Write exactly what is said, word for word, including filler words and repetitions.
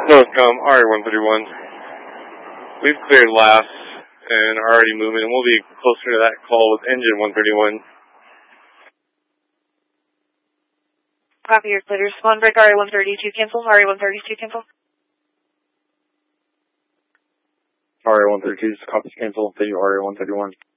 Welcome, R A one thirty-one. We've cleared last and are already moving, and we'll be closer to that call with engine one thirty-one. Copy, your clear. Spawn break R A one thirty-two cancel, R A one thirty-two cancel. R A one thirty-two, copy cancel, thank you R A one thirty-one.